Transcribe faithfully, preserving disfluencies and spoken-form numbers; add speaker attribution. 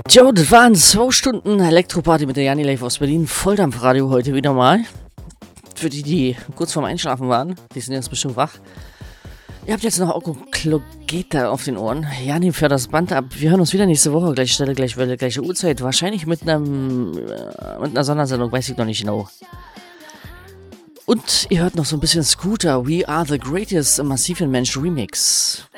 Speaker 1: Tja, das waren zwei Stunden Elektroparty mit der Janni Live aus Berlin. Volldampfradio heute wieder mal. Für die, die kurz vorm Einschlafen waren, die sind jetzt bestimmt wach. Ihr habt jetzt noch Okoklogeta auf den Ohren. Janni fährt das Band ab. Wir hören uns wieder nächste Woche. Gleiche Stelle, gleiche Welle, gleiche Uhrzeit. Wahrscheinlich mit, einem, äh, mit einer Sondersendung, weiß ich noch nicht genau. Und ihr hört noch so ein bisschen Scooter. We Are The Greatest, Massiv in Mensch Remix.